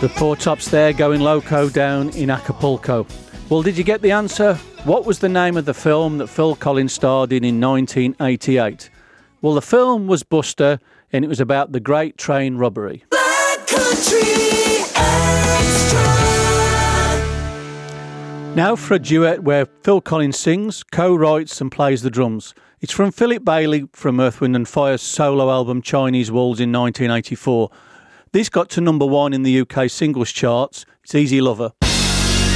The Four Tops there going loco down in Acapulco. Well, did you get the answer? What was the name of the film that Phil Collins starred in 1988? Well, the film was Buster, and it was about the Great Train Robbery. Black Country Extra. Now for a duet where Phil Collins sings, co-writes and plays the drums. It's from Philip Bailey from Earth, Wind & Fire's solo album Chinese Walls in 1984. This got to number 1 in the UK singles charts. It's Easy Lover.